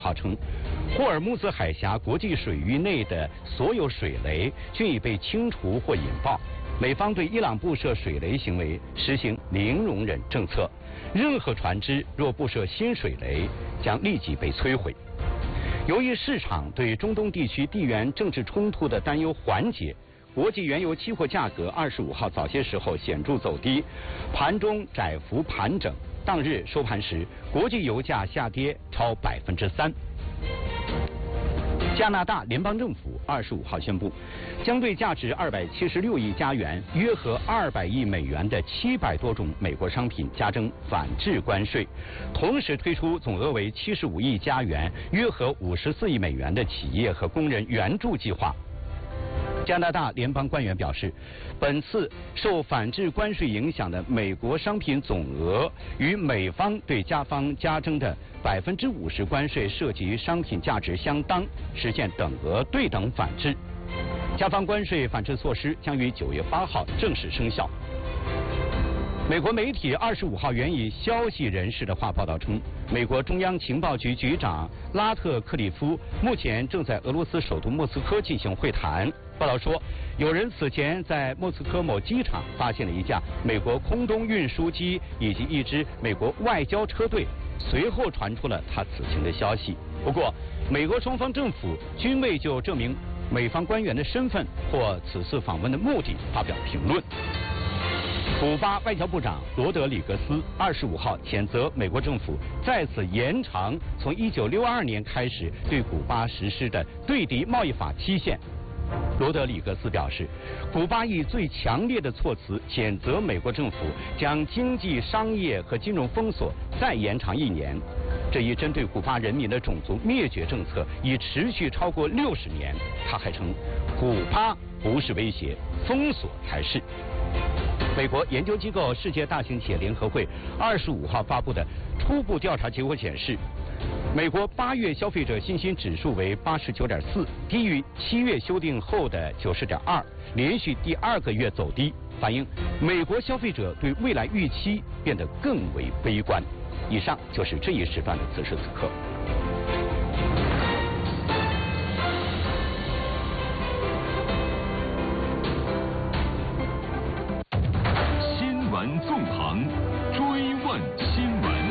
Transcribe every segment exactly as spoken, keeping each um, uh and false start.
号称，霍尔木兹海峡国际水域内的所有水雷均已被清除或引爆。美方对伊朗布设水雷行为实行零容忍政策，任何船只若布设新水雷，将立即被摧毁。由于市场对中东地区地缘政治冲突的担忧缓解，国际原油期货价格二十五号早些时候显著走低，盘中窄幅盘整。当日收盘时，国际油价下跌超百分之三。加拿大联邦政府二十五号宣布，将对价值二百七十六亿加元（约合二百亿美元）的七百多种美国商品加征反制关税，同时推出总额为七十五亿加元（约合五十四亿美元）的企业和工人援助计划。加拿大联邦官员表示，本次受反制关税影响的美国商品总额与美方对加方加征的百分之五十关税涉及商品价值相当，实现等额对等反制。加方关税反制措施将于九月八号正式生效。美国媒体二十五号援引消息人士的话报道称，美国中央情报局局长拉特克里夫目前正在俄罗斯首都莫斯科进行会谈。报道说，有人此前在莫斯科某机场发现了一架美国空中运输机以及一支美国外交车队，随后传出了他此行的消息。不过，美国双方政府均未就证明美方官员的身份或此次访问的目的发表评论。古巴外交部长罗德里格斯二十五号谴责美国政府再次延长从一九六二年开始对古巴实施的对敌贸易法期限。罗德里格斯表示，古巴以最强烈的措辞谴责美国政府将经济、商业和金融封锁再延长一年。这一针对古巴人民的种族灭绝政策已持续超过六十年。他还称，古巴不是威胁，封锁才是。美国研究机构世界大型企业联合会二十五号发布的初步调查结果显示，美国八月消费者信心指数为八十九点四，低于七月修订后的九十点二，连续第二个月走低，反映美国消费者对未来预期变得更为悲观。以上就是这一时段的此时此刻。 新闻纵横，追问新闻。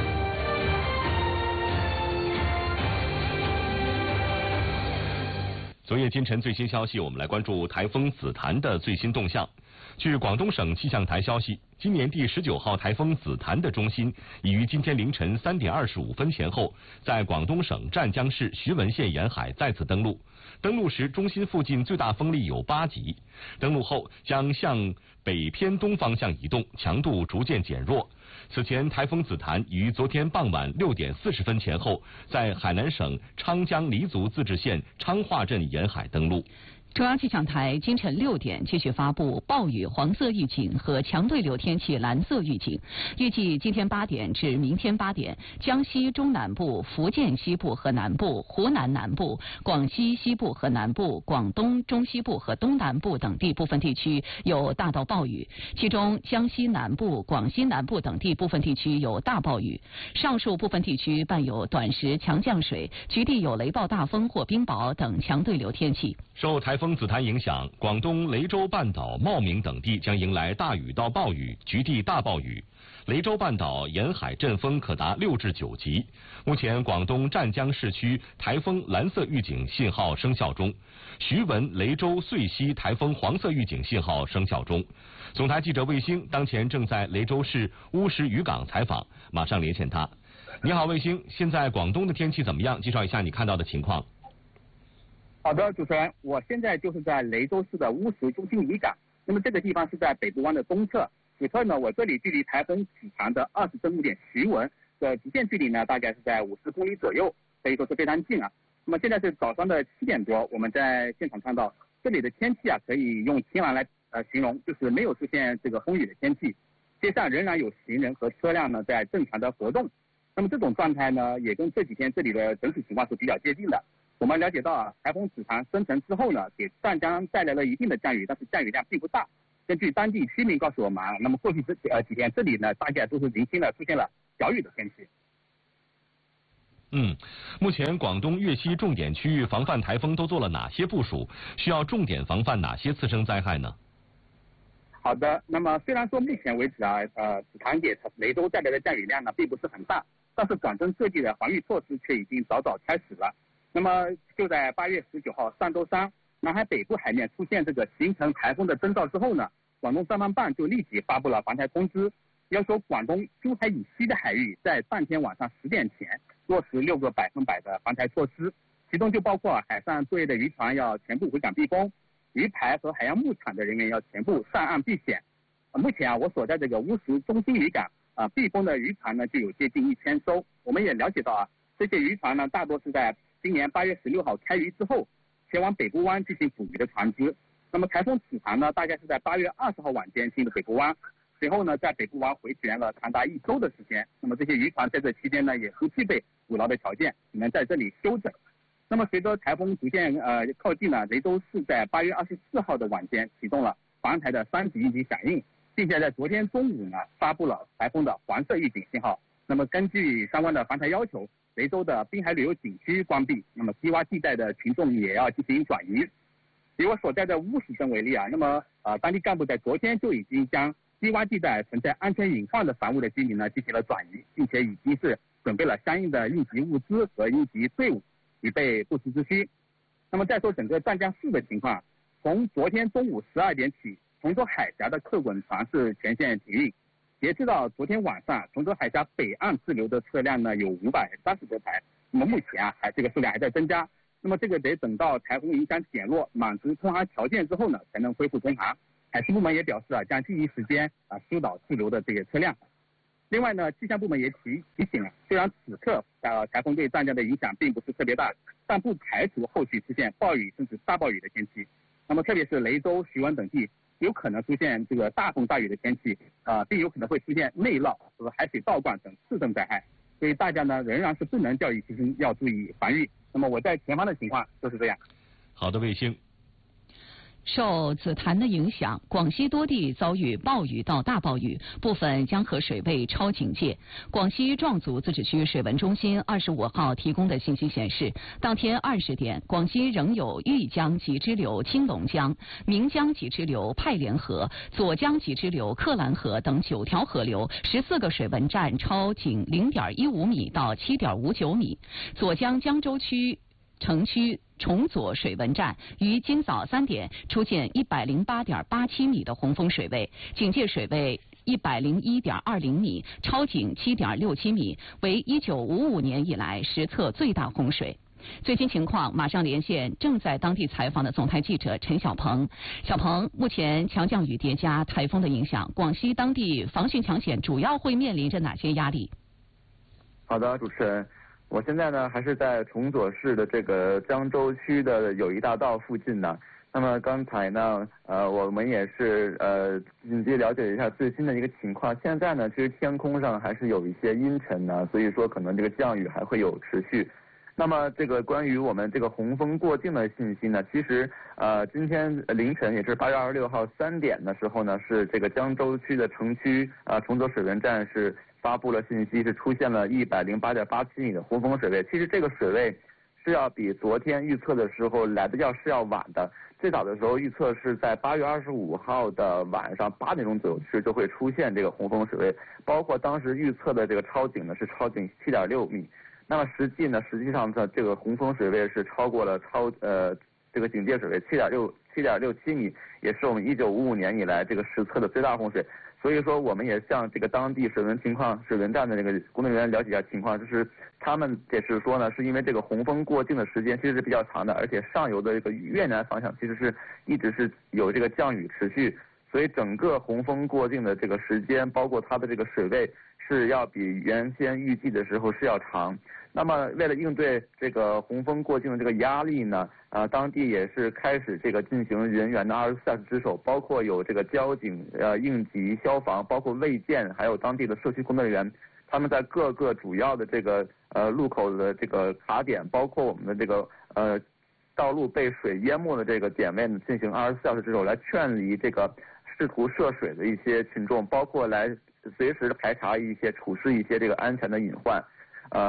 昨夜今晨最新消息，我们来关注台风紫檀的最新动向。据广东省气象台消息，今年第十九号台风紫檀的中心已于今天凌晨三点二十五分前后，在广东省湛江市徐闻县沿海再次登陆。登陆时，中心附近最大风力有八级。登陆后将向北偏东方向移动，强度逐渐减弱。此前，台风紫檀于昨天傍晚六点四十分前后，在海南省昌江黎族自治县昌化镇沿海登陆。 中央气象台今晨六点继续发布暴雨黄色预警和强对流天气蓝色预警。预计今天八点至明天八点，江西中南部、福建西部和南部、湖南南部、广西西部和南部、广东中西部和东南部等地部分地区有大到暴雨，其中江西南部、广西南部等地部分地区有大暴雨。上述部分地区伴有短时强降水，局地有雷暴大风或冰雹等强对流天气。 受台风紫檀影响，广东雷州半岛、茂名等地将迎来大雨到暴雨，局地大暴雨。雷州半岛沿海阵风可达六至九级。目前，广东湛江市区台风蓝色预警信号生效中，徐闻、雷州、遂溪台风黄色预警信号生效中。总台记者卫星当前正在雷州市乌石渔港采访，马上连线他。你好，卫星，现在广东的天气怎么样？介绍一下你看到的情况。 好的，主持人，我现在就是在雷州市的乌石中心渔港。那么这个地方是在北部湾的东侧，此刻呢，我这里距离台风紫檀的二十正误点徐闻的直线距离呢，大概是在五十公里左右，可以说是非常近啊。那么现在是早上的七点多，我们在现场看到这里的天气啊，可以用晴朗来呃形容，就是没有出现这个风雨的天气，街上仍然有行人和车辆呢在正常的活动。那么这种状态呢，也跟这几天这里的整体情况是比较接近的。我们了解到啊，台风紫檀生成之后呢，给湛江带来了一定的降雨，但是降雨量并不大。根据当地居民告诉我们啊，那么过去这呃几天这里呢，大概都是零星的出现了小雨的天气。 嗯，目前广东粤西重点区域防范台风都做了哪些部署？需要重点防范哪些次生灾害呢？ 好的，那么虽然说目前为止啊，呃，紫檀给雷州带来的降雨量呢并不是很大，但是广东各地的防御措施却已经早早开始了。那么就在八月十九号上周三，南海北部海面出现这个形成台风的征兆之后呢，广东三防办就立即发布了防台通知，要求广东珠海以西的海域在当天晚上十点前落实六个百分百的防台措施，其中就包括海上作业的渔船要全部回港避风，渔排和海洋牧场的人员要全部上岸避险。呃、目前啊，我所在这个乌石中心渔港啊，避风的渔船呢就有接近一千艘。我们也了解到啊，这些渔船呢大多是在今年八月十六号开渔之后，前往北部湾进行捕鱼的船只。那么台风紫檀呢，大概是在八月二十号晚间进入北部湾。随后呢，在北部湾回旋了长达一周的时间。那么这些渔船在这期间呢，也不具备捕捞的条件，只能在这里休整。那么随着台风逐渐呃靠近呢，雷州市在八月二十四号的晚间启动了防台的三级应急响应，并且在昨天中午呢发布了台风的黄色预警信号。那么根据相关的防台要求，雷州的滨海旅游景区关闭，那么低洼地带的群众也要进行转移。以我所在的乌石镇为例啊，那么呃当地干部在昨天就已经将低洼地带存在安全隐患的房屋的居民呢进行了转移，并且已经是准备了相应的应急物资和应急队伍，以备不时之需。那么再说整个湛江市的情况，从昨天中午十二点起，崇州海峡的客滚船是全线停运。截至到昨天晚上，崇州海峡北岸滞留的车辆呢有五百三十多台。那么目前啊，还这个数量还在增加。那么这个得等到台风影响减弱、满足通航条件之后呢，才能恢复通航。海事部门也表示啊，将第一时间啊疏导滞留的这个车辆。另外呢，气象部门也提提醒了，虽然此刻呃台风对湛江的影响并不是特别大，但不排除后续出现暴雨甚至大暴雨的天气。那么特别是雷州、徐闻等地有可能出现这个大风大雨的天气啊、呃，并有可能会出现内涝和海水倒灌等次生灾害。所以大家呢仍然是不能掉以轻心，要注意防御。那么我在前方的情况就是这样。 好的，卫星。 受紫檀的影响，广西多地遭遇暴雨到大暴雨，部分江河水位超警戒。广西壮族自治区水文中心二十五号提供的信息显示，当天二十点，广西仍有豫江及支流青龙江、岷江及支流派连河、左江及支流克兰河等九条河流，十四个水文站超警零点一五米到七点五九米。左江江州区城区崇左水文站于今早三点出现一百零八点八七米的洪峰水位，警戒水位一百零一点二零米，超警七点六七米，为一九五五年以来实测最大洪水。最新情况马上连线正在当地采访的总台记者陈小鹏。小鹏，目前强降雨叠加台风的影响，广西当地防汛抢险主要会面临着哪些压力？ 好的，主持人。我现在呢还是在崇左市的这个江州区的友谊大道附近呢。那么刚才呢，呃，我们也是呃紧急了解一下最新的一个情况。现在呢，其实天空上还是有一些阴沉呢，所以说可能这个降雨还会有持续。那么这个关于我们这个洪峰过境的信息呢，其实呃今天凌晨也是八月二十六号三点的时候呢，是这个江州区的城区啊崇左水文站是发布了信息，是出现了一百零八点八七米的洪峰水位。其实这个水位是要比昨天预测的时候来的要是要晚的。最早的时候预测是在八月二十五号的晚上八点钟左右，其实就会出现这个洪峰水位，包括当时预测的这个超警呢是超警七点六米。那么实际呢，实际上的这个洪峰水位是超过了超呃这个警戒水位七点六七点六七米，也是我们一九五五年以来这个实测的最大洪水。所以说，我们也向这个当地水文情况、水文站的这个工作人员了解一下情况，就是他们也是说呢，是因为这个洪峰过境的时间其实是比较长的，而且上游的这个越南方向其实是一直是有这个降雨持续，所以整个洪峰过境的这个时间，包括它的这个水位是要比原先预计的时候是要长。那么为了应对这个洪峰过境的这个压力呢，呃，当地也是开始这个进行人员的二十四小时值守，包括有这个交警、呃应急、消防，包括卫健，还有当地的社区工作人员，他们在各个主要的这个呃路口的这个卡点，包括我们的这个呃道路被水淹没的这个点位呢，进行二十四小时值守，来劝离这个试图涉水的一些群众，包括来随时排查一些、处置一些这个安全的隐患。呃，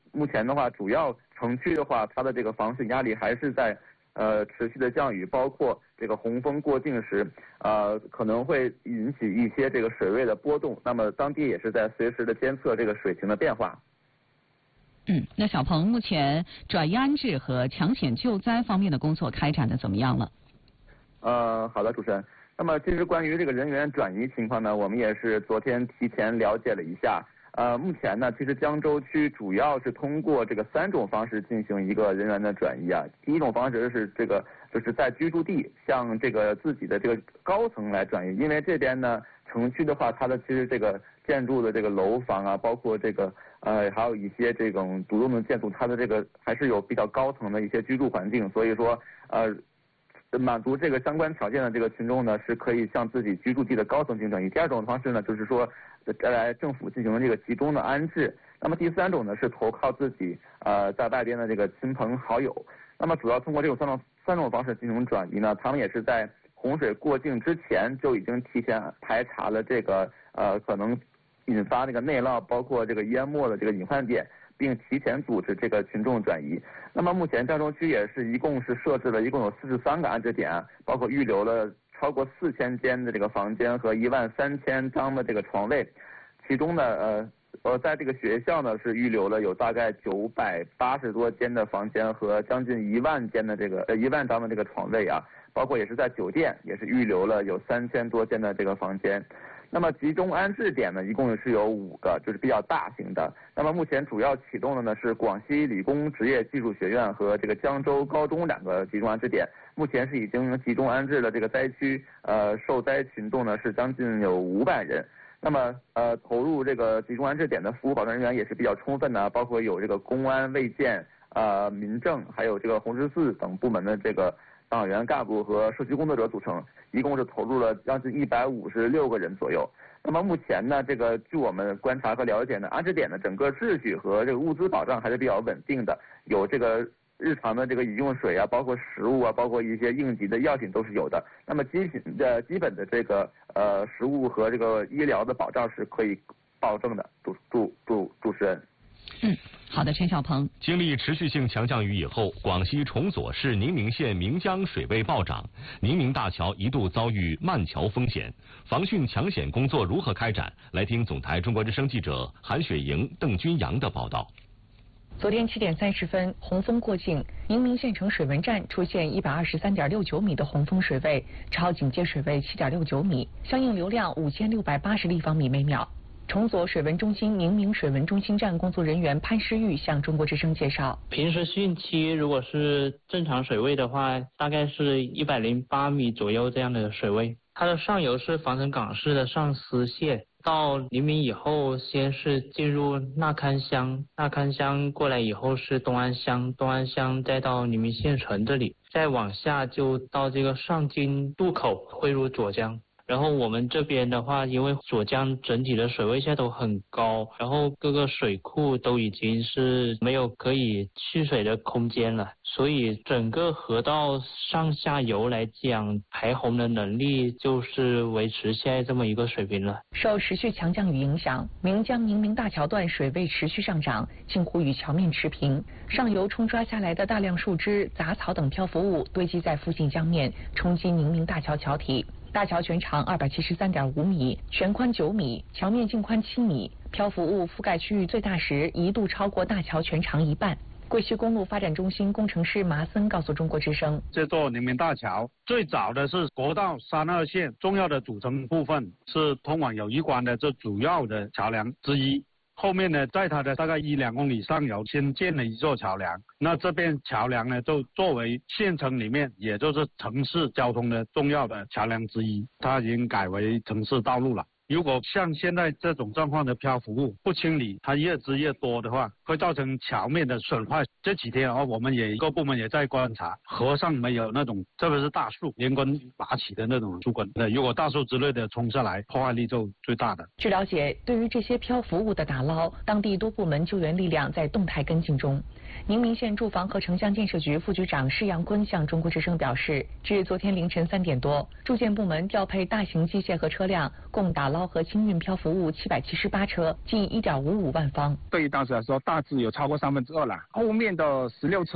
目前的话，主要城区的话，它的这个防水压力还是在呃持续的降雨，包括这个洪峰过境时，呃可能会引起一些这个水位的波动。那么当地也是在随时的监测这个水情的变化。 嗯，那小鹏目前转移安置和抢险救灾方面的工作开展的怎么样了？ 呃，好的，主持人。那么其实关于这个人员转移情况呢，我们也是昨天提前了解了一下。呃，目前呢，其实江州区主要是通过这个三种方式进行一个人员的转移啊。第一种方式是这个就是在居住地向这个自己的这个高层来转移，因为这边呢城区的话，它的其实这个建筑的这个楼房啊，包括这个呃还有一些这种独栋的建筑，它的这个还是有比较高层的一些居住环境，所以说呃。满足这个相关条件的这个群众呢，是可以向自己居住地的高层进行转移。第二种方式呢，就是说来政府进行这个集中的安置。那么第三种呢，是投靠自己呃在外边的这个亲朋好友。那么主要通过这种三种三种方式进行转移呢，他们也是在洪水过境之前就已经提前排查了这个呃可能引发这个内涝，包括这个淹没的这个隐患点，并提前组织这个群众转移。那么目前江州区也是一共是设置了一共有四十三个安置点，包括预留了超过四千间的这个房间和一万三千张的这个床位。其中呢，呃呃，在这个学校呢是预留了有大概九百八十多间的房间和将近一万间的这个呃一万张的这个床位啊，包括也是在酒店也是预留了有三千多间的这个房间。那么集中安置点呢，一共是有五个，就是比较大型的。那么目前主要启动的呢是广西理工职业技术学院和这个江州高中两个集中安置点，目前是已经集中安置了这个灾区，呃，受灾群众呢是将近有五百人。那么呃，投入这个集中安置点的服务保障人员也是比较充分的，包括有这个公安、卫健、呃民政，还有这个红十字等部门的这个党员干部和社区工作者组成，一共是投入了将近一百五十六个人左右。那么目前呢，这个据我们观察和了解呢，安置点的整个秩序和这个物资保障还是比较稳定的，有这个日常的这个饮用水啊，包括食物啊，包括一些应急的药品都是有的。那么基品的基本的这个呃食物和这个医疗的保障是可以保证的。主主主主持人。 嗯，好的，陈小鹏。 经历持续性强降雨以后，广西崇左市宁明县岷江水位暴涨，宁明大桥一度遭遇漫桥风险。防汛抢险工作如何开展？来听总台中国之声记者韩雪莹、邓君阳的报道。 昨天七点三十分，洪峰过境，宁明县城水文站出现一百二十三点六九米的洪峰水位，超警戒水位七点六九米，相应流量五千六百八十立方米每秒。崇左水文中心宁明水文中心站工作人员潘诗玉向中国之声介绍， 平时汛期如果是正常水位的话，大概是一百零八米左右这样的水位。它的上游是防城港市的上思县，到宁明以后先是进入纳堪乡，纳堪乡过来以后是东安乡，东安乡再到宁明县城这里，再往下就到这个上京渡口汇入左江。然后我们这边的话，因为左江整体的水位现在都很高，然后各个水库都已经是没有可以蓄水的空间了，所以整个河道上下游来讲，排洪的能力就是维持现在这么一个水平了。 受持续强降雨影响，岷江宁明大桥段水位持续上涨，近乎与桥面持平。上游冲刷下来的大量树枝、杂草等漂浮物堆积在附近江面，冲击宁明大桥桥体。大桥全长二百七十三点五米，全宽九米，桥面净宽七米，漂浮物覆盖区域最大时一度超过大桥全长一半。贵西公路发展中心工程师麻森告诉中国之声， 这座宁明大桥最早的是国道三二线重要的组成部分，是通往友谊关的这主要的桥梁之一。后面呢，在它的大概一两公里上游新建了一座桥梁，那这边桥梁呢，就作为县城里面，也就是城市交通的重要的桥梁之一，它已经改为城市道路了。如果像现在这种状况的漂浮物不清理，它越积越多的话，会造成桥面的损坏。这几天啊，我们也各部门也在观察，河上没有那种，特别是大树连根拔起的那种树根，呃，如果大树之类的冲下来，破坏力就最大的。 据了解，对于这些漂浮物的打捞，当地多部门救援力量在动态跟进中。 宁明县住房和城乡建设局副局长施阳坤向中国之声表示，至昨天凌晨三点多，住建部门调配大型机械和车辆，共打捞和清运漂浮物七百七十八车，近一点五五万方。 对于当时来说，大致有超过三分之二了。后面的十六车